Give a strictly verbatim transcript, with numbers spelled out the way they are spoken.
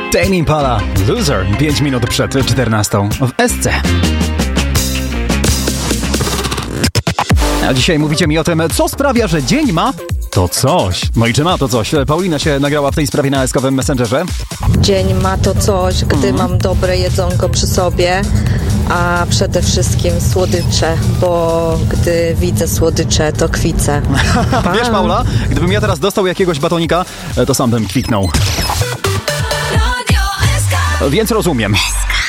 Tame Impala, Loser, pięć minut przed czternastą w S C. A dzisiaj mówicie mi o tym, co sprawia, że dzień ma to coś. No i czy ma to coś? Paulina się nagrała w tej sprawie na eskowym Messengerze. Dzień ma to coś, gdy mhm. mam dobre jedzonko przy sobie, a przede wszystkim słodycze, bo gdy widzę słodycze, to kwicę. Wiesz, Paula, gdybym ja teraz dostał jakiegoś batonika, to sam bym kwiknął. Więc rozumiem.